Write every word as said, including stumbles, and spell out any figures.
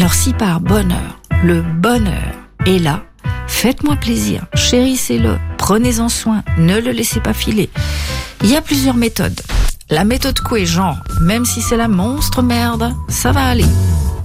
Alors si par bonheur, le bonheur est là, faites-moi plaisir, chérissez-le, prenez-en soin, ne le laissez pas filer. Il y a plusieurs méthodes. La méthode Coué, genre, même si c'est la monstre merde, ça va aller.